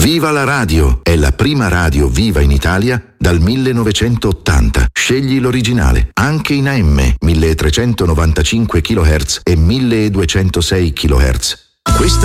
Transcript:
Viva la radio! È la prima radio viva in Italia dal 1980. Scegli l'originale, anche in AM, 1395 kHz e 1206 kHz. Questa